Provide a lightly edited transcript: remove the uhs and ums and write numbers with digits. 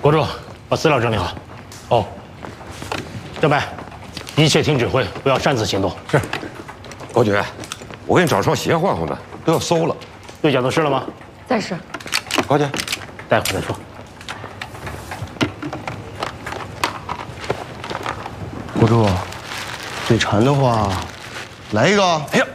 国柱，把资料整理好。哦，郑白，一切听指挥，不要擅自行动。 是。国爵，我给你找双鞋换换吧，都要馊了。 对讲都试了吗？ 在试。 高姐， 待会儿再说。 国柱，嘴馋的话，来一个。 哎呀，